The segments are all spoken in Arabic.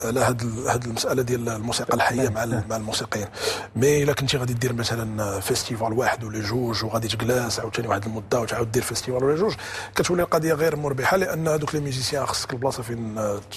على هاد المساله ديال الموسيقى الحيه مع الموسيقيين. مي الا كنتي غادي دير مثلا فيستيفال واحد ولا جوج وغادي تجلس عاوتاني واحد المده وتعاود دير فيستيفال ولا جوج، كتولي القضيه غير مربحه، لان هذوك لي ميوزيسيان خصك البلاصه فين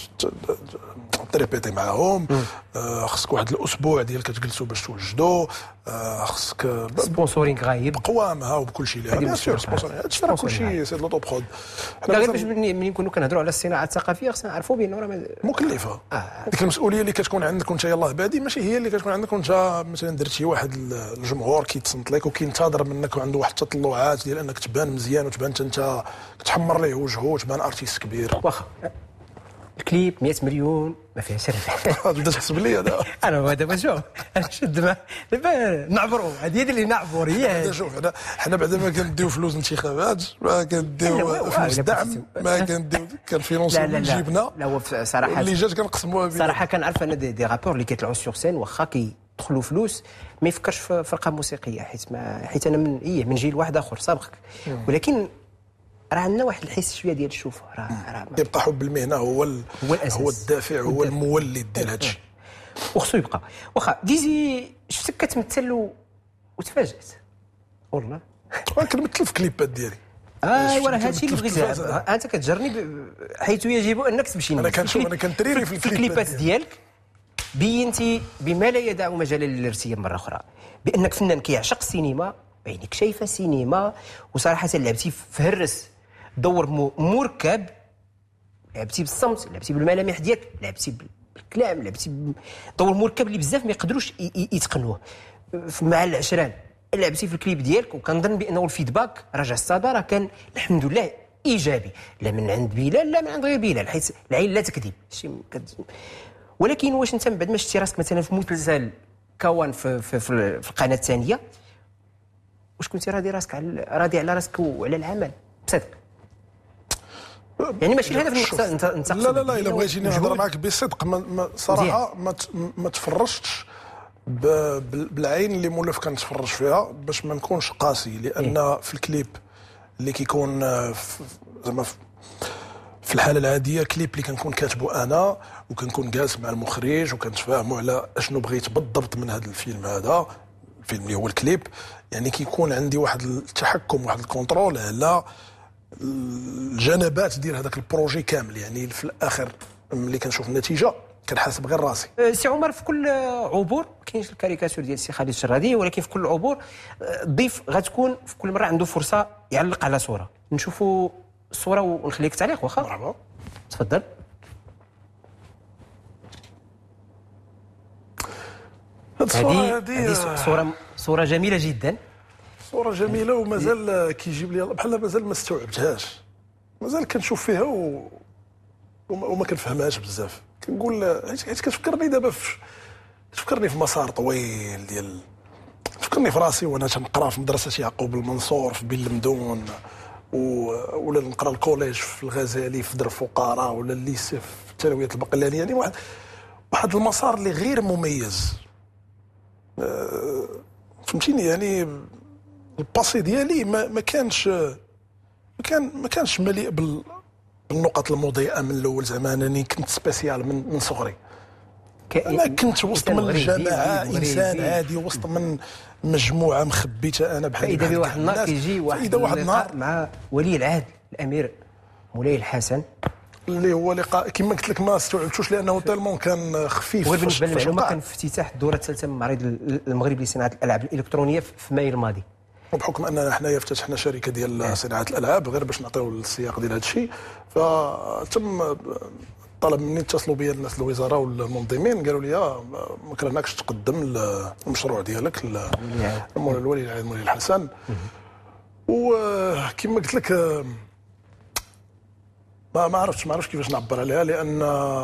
تريبيتي معاهم، خصك واحد الاسبوع ديال كتجلسوا باش توجدوا، خصك سبونسورينغ غايب بقوامها وبكل شيء اللي بيان سور سبونسورينغ، هادشي راه كلشي سي لوطو برود. حنا غير باش ملي نكونوا كنهضروا على الصناعه الثقافيه خصنا نعرفوا بانه راه مكلفه. ديك المسؤوليه اللي كتكون عندك وانت يلاه بادي ماشي هي اللي كتكون عندك وانت مثلا درتي واحد الجمهور كيتصنت لك وكينتظر منك وعنده واحد التطلعات ديال انك تبان مزيان وتبان انت كتحمر ليه وجهه وتبان ارتيست كبير. واخا الكليب 100 مليون ما فيهاش ربح. بدا تحسب لي هذا انا دابا شوف انا شد دابا نعبروا هذه هي اللي نعبر هي هذا. شوف حنا بعدا ما كنديو فلوس انتخابات، ما كنديو فلوس دعم، ما كنديو كنفينونسيو من جيبنا. لا هو صراحه اللي جات كنقسموها بينا. صراحه كنعرف انا دي رابور اللي كيطلعوا سور سين واخا كيدخلوا فلوس ما يفكرش في فرقه موسيقيه، حيت انا من جيل واحد اخر سابقك، ولكن راه عندنا واحد الحس شويه ديال الشوفه، راه يبقى حب المهنه هو الدافع، هو المولد ديال هذا الشيء، وخصو يبقى. واخا ديزي شفتك كتمثل وتفاجات والله. كنمثل في كليبات ديالي. ايوا راه هادشي اللي بغيت انت كتجرني حيث يجب انك تمشي. انا كنتريري في الكليبات ديالك بينتي بما لا يدع مجالا للارتياب مره اخرى بانك فنان كيعشق السينما، عينيك شايفه سينما، وصراحه لعبتي في هرس دور مركب، لعبتي بالصمت، لعبتي بالملامح ديالك، لعبتي بالكلام، لعبتي دور مركب اللي بزاف ما يقدروش يتقنوه. مع العشران لعبتي في الكليب ديالك، وكنظن بانه الفيدباك رجع الصدى راه كان الحمد لله ايجابي، لا من عند بلال لا من عند غير بلال، حيت العين لا تكذب. ولكن واش انت من بعد ما شتي راسك مثلا في مسلسل كوان في القناه الثانيه، واش كنتي راضي على راسك وعلى العمل بصدق؟ يعني ماشي الهدف انت لا الا بغيتيني نهضر معاك بصدق صراحه ما تفرجتش بالعين اللي مولف كنتفرج فيها باش ما نكونش قاسي، لان في الكليب اللي كيكون زعما في الحاله العاديه كليب اللي كنكون كاتبه انا وكنكون جالس مع المخرج وكنتفاهموا على اشنو بغيت بالضبط من هذا الفيلم، هذا الفيلم اللي هو الكليب، يعني كيكون عندي واحد التحكم واحد الكونترول على الجنبات ديال هذاك البروجي كامل. يعني في الاخر ملي كنشوف النتيجه كنحاسب غير راسي. سي عمر في كل عبور ما كاينش الكاريكاتور ديال السي خالد الشرادي، ولكن في كل عبور الضيف غتكون في كل مره عنده فرصه يعلق على صوره. نشوفوا الصوره ونخليك تعليق. واخا مرحبا تفضل. هذه صوره جميله جدا، صوره جميله ومازال كيجيب لي بحال مازال ما استوعبتهاش، مازال كنشوف فيها وما كنفهمهاش بزاف. كنقول حيت كتفكرني دابا كتفكرني في مسار طويل ديال، تفكرني في راسي وانا تنقرا في مدرسه يعقوب المنصور في بن لمدون، ولا نقرا الكوليج في الغزالي في در الفقراء، ولا الليسي في الثانويه البقلانيه. يعني واحد المسار اللي غير مميز، فهمتيني. يعني الباسي ديالي ما كانش مليء بالنقط المضيئه من الاول. زعما انني كنت سبيسيال من صغري، انا كنت وسط من الجماعه انسان عادي وسط من مجموعه مخبيته انا بحال فاذا بواحد النهار كيجي واحد اللقاء مع ولي العهد الامير مولاي الحسن، اللي هو لقاء كما قلت لك ما استوعبتوش لانه تالمون كان خفيف. وبالنسبه للمعلومه كان في افتتاح الدوره الثالثه من معرض المغرب لصناعه الالعاب الالكترونيه في ماي الماضي. وبحكم اننا حنايا فتحنا شركه ديال صناعه الالعاب، غير باش نعطيو السياق ديال هذا الشيء، فتم طلب مني، اتصلوا بيا الناس الوزاره والمنظمين قالوا لي ما كرهناكش تقدم المشروع ديالك الولي العهد مولاي الحسن. وكما قلت لك ما عرفتش كيفاش نعبر عليها، لان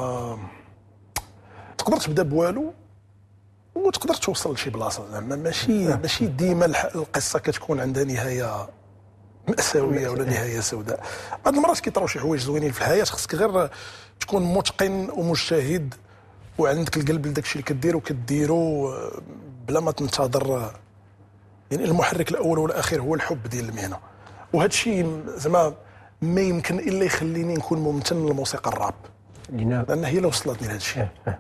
تقدر تبدا بوالو وتقدر توصل لشي بلاصه. زعما ماشي ديما القصه كتكون عندها نهايه مأساويه ولا نهايه سوداء. بعض المرات كيطراو شي حوايج زوينين في الحياه، خصك غير تكون متقن ومجتهد وعندك القلب لداك الشيء اللي كدير وكديرو بلا ما تنتظر. يعني المحرك الاول والاخير هو الحب ديال المهنه، وهذا الشيء زعما ما يمكن الا يخليني نكون ممتن للموسيقى الراب. لان لان هي اللي وصلتني لهذا الشيء.